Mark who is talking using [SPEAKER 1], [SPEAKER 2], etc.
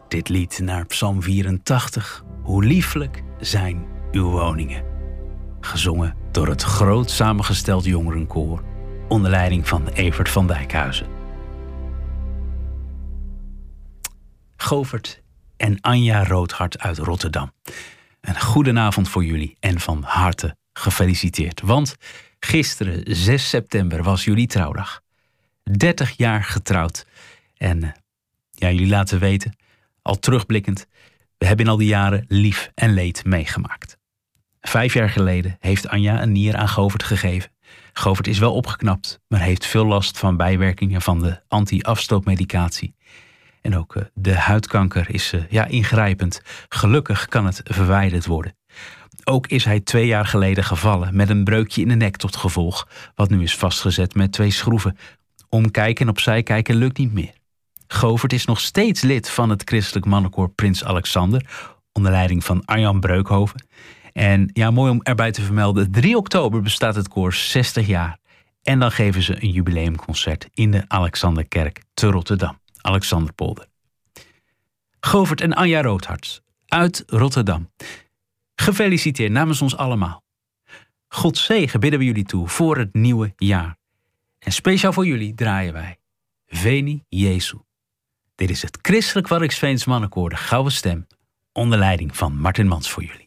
[SPEAKER 1] Dit lied naar Psalm 84. Hoe lieflijk zijn uw woningen. Gezongen door het groot samengesteld jongerenkoor onder leiding van Evert van Dijkhuizen. Govert en Anja Roodhart uit Rotterdam. Een goedenavond voor jullie en van harte gefeliciteerd. Want gisteren, 6 september, was jullie trouwdag. 30 jaar getrouwd. En jullie laten weten, al terugblikkend, we hebben in al die jaren lief en leed meegemaakt. 5 jaar geleden heeft Anja een nier aan Govert gegeven. Govert is wel opgeknapt, maar heeft veel last van bijwerkingen van de anti-afstootmedicatie. En ook de huidkanker is ingrijpend. Gelukkig kan het verwijderd worden. Ook is hij 2 jaar geleden gevallen met een breukje in de nek tot gevolg, wat nu is vastgezet met 2 schroeven. Omkijken en opzij kijken lukt niet meer. Govert is nog steeds lid van het christelijk mannenkoor Prins Alexander, onder leiding van Arjan Breukhoven. En mooi om erbij te vermelden, 3 oktober bestaat het koor 60 jaar. En dan geven ze een jubileumconcert in de Alexanderkerk te Rotterdam, Alexanderpolder. Govert en Anja Roodhart uit Rotterdam. Gefeliciteerd namens ons allemaal. Gods zegen bidden we jullie toe voor het nieuwe jaar. En speciaal voor jullie draaien wij Veni Jesu. Dit is het Christelijk Waddinxveens Mannenkoor, de Gouden Stem, onder leiding van Martin Mans voor jullie.